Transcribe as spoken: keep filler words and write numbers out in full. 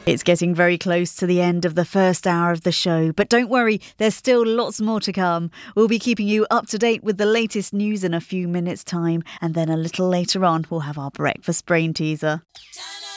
It's getting very close to the end of the first hour of the show, but don't worry, there's still lots more to come. We'll be keeping you up to date with the latest news in a few minutes' time, and then a little later on, we'll have our breakfast brain teaser.